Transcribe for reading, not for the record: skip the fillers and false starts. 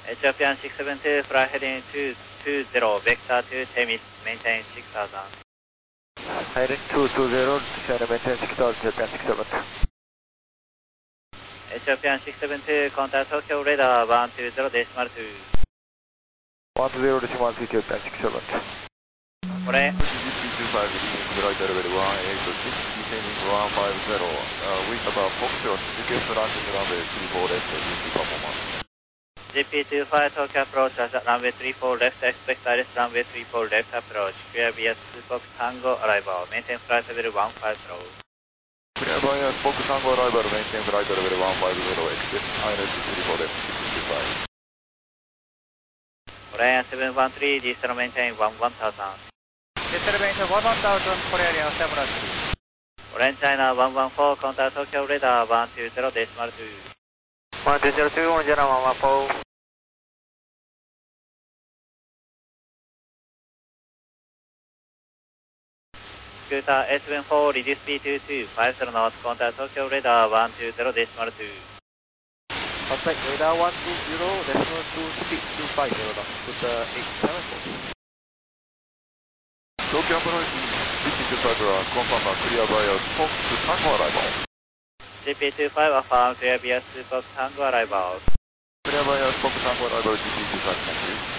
Ethiopian 672, fly heading 220, vector to Temis, maintain 6000. Heading 220, China maintain 6000, Ethiopian 672. Ethiopian 672, contact Tokyo radar 120.2. 120.2, Ethiopian 672. これ。 GP25, flight level 18, descending 150, with about Foxtrot, request landing runway 34 left, GP performance. GP25 Tokyo approach at runway 34 left, expect ILS runway 34 left approach, clear via Spock Tango arrival, maintain flight level 150. Clear via Spock Tango arrival, maintain flight level 150, expect ILS 34 left, GP25. Korean 713, descend maintain 1000. Descend maintain 1000, Korean 713. Korean China 114, contact Tokyo radar 120.2. 120.2, General 114. Scooter S74, reduce speed to 50 knots, contact Tokyo radar 120.2. Contact radar 120.2, speed 250 knots, Scooter 874. Tokyo approach, GP25, confirm clear via Spock Tango arrival. GP25 affirm, clear via Spock Tango arrival. Clear via Spock Tango arrival, GP25, thank you.